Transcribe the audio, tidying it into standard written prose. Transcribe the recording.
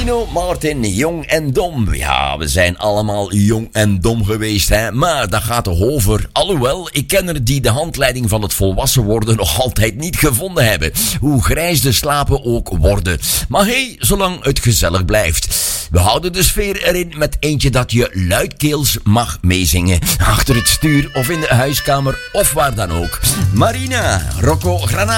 Tino, Martin, jong en dom. Ja, we zijn allemaal jong en dom geweest, hè. Maar dat gaat toch over. Alhoewel, ik ken er die de handleiding van het volwassen worden nog altijd niet gevonden hebben. Hoe grijs de slapen ook worden. Maar hey, zolang het gezellig blijft. We houden de sfeer erin met eentje dat je luidkeels mag meezingen. Achter het stuur of in de huiskamer of waar dan ook. Marina, Rocco Granata.